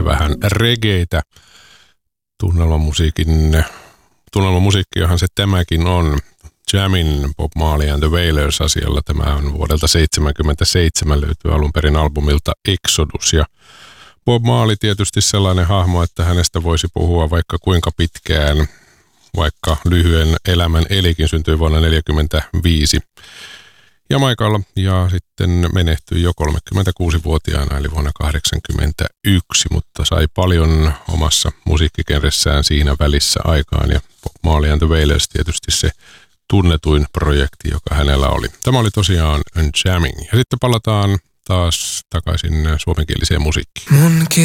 vähän regeitä. Tunnelmamusiikkiahan se tämäkin on. Jamin Bob Marley and the Wailers -asialla. Tämä on vuodelta 1977, löytyy alun perin albumilta Exodus. Ja Bob Marley tietysti sellainen hahmo, että hänestä voisi puhua vaikka kuinka pitkään, vaikka lyhyen elämän elikin, syntyi vuonna 1945 Jamaikalla ja sitten menehtyi jo 36-vuotiaana eli vuonna 1981, mutta sai paljon omassa musiikkikenressään siinä välissä aikaan ja Bob Marley and the Wailers tietysti se tunnetuin projekti, joka hänellä oli. Tämä oli tosiaan Jamming. Ja sitten palataan taas takaisin suomenkieliseen musiikkiin.